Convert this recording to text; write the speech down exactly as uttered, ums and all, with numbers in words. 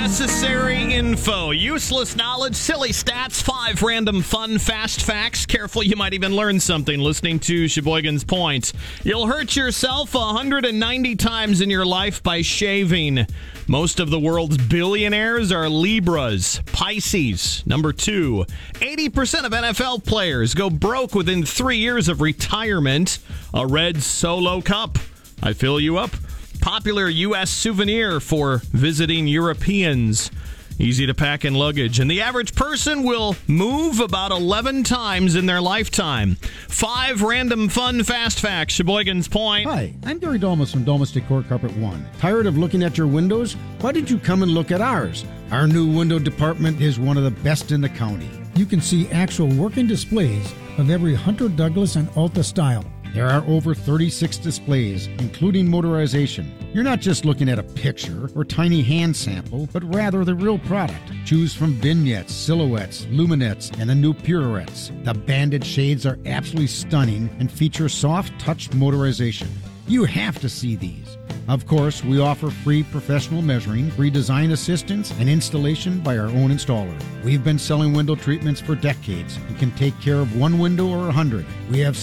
Unnecessary info, useless knowledge, silly stats, five random fun fast facts. Careful, you might even learn something listening to Sheboygan's Point. You'll hurt yourself one hundred ninety times in your life by shaving. Most of the world's billionaires are Libras. Pisces, number two. eighty percent of N F L players go broke within three years of retirement. A red Solo cup. I fill you up. Popular U S souvenir for visiting Europeans. Easy to pack in luggage. And the average person will move about eleven times in their lifetime. Five random fun fast facts. Sheboygan's Point. Hi, I'm Gary Dolmas from Dolmas Decor Carpet One. Tired of looking at your windows? Why did you come and look at ours? Our new window department is one of the best in the county. You can see actual working displays of every Hunter Douglas and Alta style. There are over thirty-six displays, including motorization. You're not just looking at a picture or tiny hand sample, but rather the real product. Choose from vignettes, silhouettes, luminettes, and the new pirouettes. The banded shades are absolutely stunning and feature soft touch motorization. You have to see these. Of course, we offer free professional measuring, free design assistance, and installation by our own installer. We've been selling window treatments for decades and can take care of one window or a hundred. We have